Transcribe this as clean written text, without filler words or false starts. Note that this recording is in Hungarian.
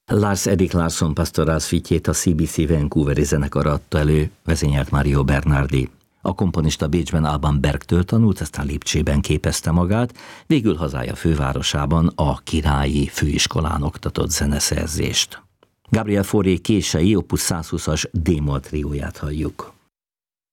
Lars Erik Larsson Pastoral Suite-jét a CBC Vancouveri zenekar adta elő, vezényelt Mario Bernardi. A komponista Bécsben Alban Bergtől tanult, aztán Lipcsében képezte magát, végül hazája fővárosában a Királyi Főiskolán oktatott zeneszerzést. Gabriel Fauré kései opus 120-as D-moll trióját halljuk.